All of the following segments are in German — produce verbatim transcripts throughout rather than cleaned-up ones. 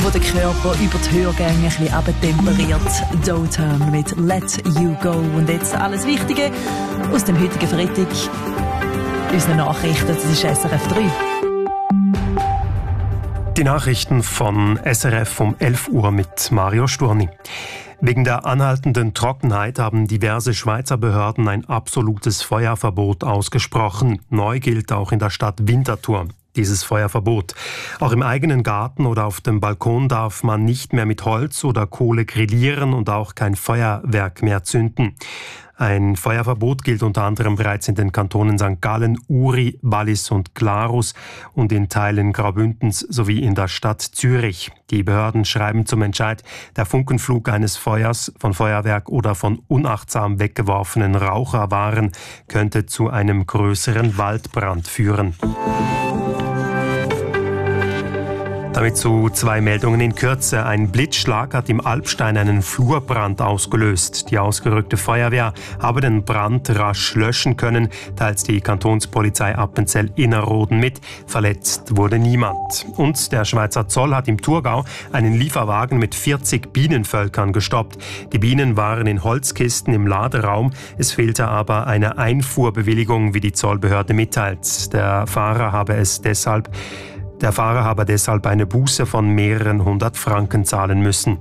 wo der Körper über die Hörgänge ein bisschen abtemperiert. Downtown mit Let You Go. Und jetzt alles Wichtige aus dem heutigen Freitag. Unsere Nachrichten, das ist S R F drei. Die Nachrichten von S R F um elf Uhr mit Mario Sturni. Wegen der anhaltenden Trockenheit haben diverse Schweizer Behörden ein absolutes Feuerverbot ausgesprochen. Neu gilt auch in der Stadt Winterthur dieses Feuerverbot. Auch im eigenen Garten oder auf dem Balkon darf man nicht mehr mit Holz oder Kohle grillieren und auch kein Feuerwerk mehr zünden. Ein Feuerverbot gilt unter anderem bereits in den Kantonen Sankt Gallen, Uri, Wallis und Glarus und in Teilen Graubündens sowie in der Stadt Zürich. Die Behörden schreiben zum Entscheid, der Funkenflug eines Feuers, von Feuerwerk oder von unachtsam weggeworfenen Raucherwaren könnte zu einem größeren Waldbrand führen. Damit zu zwei Meldungen in Kürze. Ein Blitzschlag hat im Alpstein einen Flurbrand ausgelöst. Die ausgerückte Feuerwehr habe den Brand rasch löschen können, teilt die Kantonspolizei Appenzell-Innerrhoden mit. Verletzt wurde niemand. Und der Schweizer Zoll hat im Thurgau einen Lieferwagen mit vierzig Bienenvölkern gestoppt. Die Bienen waren in Holzkisten im Laderaum. Es fehlte aber eine Einfuhrbewilligung, wie die Zollbehörde mitteilt. Der Fahrer habe es deshalb Der Fahrer habe deshalb eine Buße von mehreren hundert Franken zahlen müssen.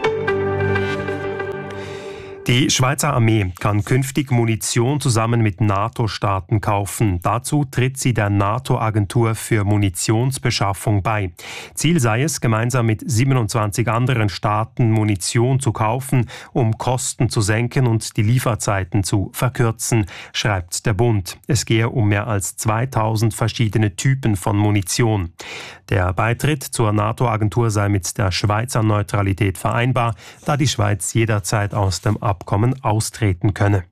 Die Schweizer Armee kann künftig Munition zusammen mit NATO-Staaten kaufen. Dazu tritt sie der NATO-Agentur für Munitionsbeschaffung bei. Ziel sei es, gemeinsam mit siebenundzwanzig anderen Staaten Munition zu kaufen, um Kosten zu senken und die Lieferzeiten zu verkürzen, schreibt der Bund. Es gehe um mehr als zweitausend verschiedene Typen von Munition. Der Beitritt zur NATO-Agentur sei mit der Schweizer Neutralität vereinbar, da die Schweiz jederzeit aus dem Abkommen austreten könne.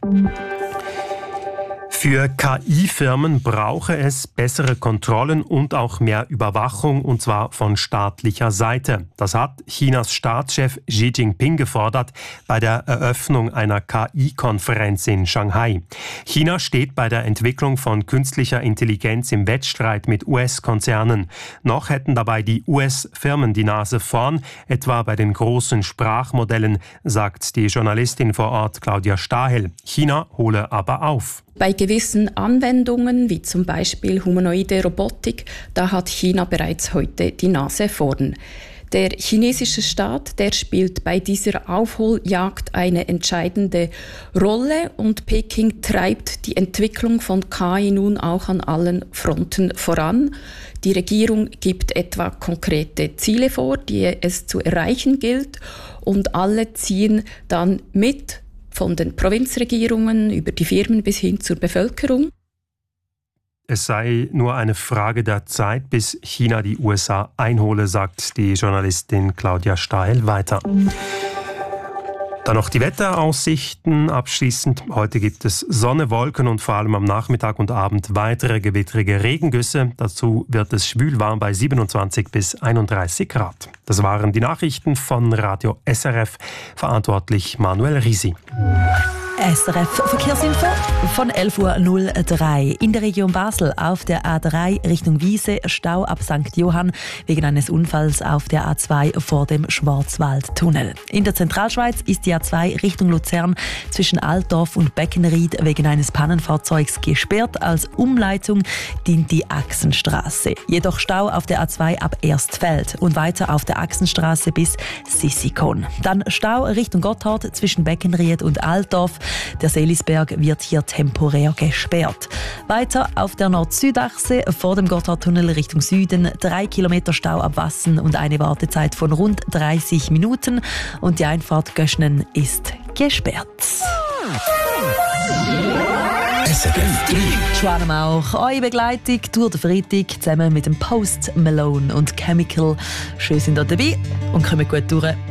Für K I-Firmen brauche es bessere Kontrollen und auch mehr Überwachung, und zwar von staatlicher Seite. Das hat Chinas Staatschef Xi Jinping gefordert bei der Eröffnung einer K I-Konferenz in Shanghai. China steht bei der Entwicklung von künstlicher Intelligenz im Wettstreit mit U S-Konzernen. Noch hätten dabei die U S-Firmen die Nase vorn, etwa bei den großen Sprachmodellen, sagt die Journalistin vor Ort Claudia Stahel. China hole aber auf. Bei gewissen Anwendungen, wie zum Beispiel humanoide Robotik, da hat China bereits heute die Nase vorn. Der chinesische Staat, der spielt bei dieser Aufholjagd eine entscheidende Rolle und Peking treibt die Entwicklung von K I nun auch an allen Fronten voran. Die Regierung gibt etwa konkrete Ziele vor, die es zu erreichen gilt, und alle ziehen dann mit, von den Provinzregierungen über die Firmen bis hin zur Bevölkerung. Es sei nur eine Frage der Zeit, bis China die U S A einhole, sagt die Journalistin Claudia Stahel weiter. Dann noch die Wetteraussichten abschließend. Heute gibt es Sonne, Wolken und vor allem am Nachmittag und Abend weitere gewittrige Regengüsse. Dazu wird es schwülwarm bei siebenundzwanzig bis einunddreißig Grad. Das waren die Nachrichten von Radio S R F. Verantwortlich Manuel Risi. S R F Verkehrsinfo von elf Uhr null drei. In der Region Basel auf der A drei Richtung Wiese Stau ab Sankt Johann wegen eines Unfalls auf der A zwei vor dem Schwarzwaldtunnel. In der Zentralschweiz ist die A zwei Richtung Luzern zwischen Altdorf und Beckenried wegen eines Pannenfahrzeugs gesperrt. Als Umleitung dient die Achsenstraße. Jedoch Stau auf der A zwei ab Erstfeld und weiter auf der Achsenstraße bis Sissikon. Dann Stau Richtung Gotthard zwischen Beckenried und Altdorf. Der Seelisberg wird hier temporär gesperrt. Weiter auf der Nord-Süd-Achse vor dem Gotthardtunnel Richtung Süden drei Kilometer Stau ab Wassen und eine Wartezeit von rund dreißig Minuten. Und die Einfahrt Göschnen ist gesperrt. S R F drei. Schwanemauch, eure Begleitung durch den Freitag zusammen mit dem Post Malone und Chemical. Schön sind ihr dabei und kommt gut durch.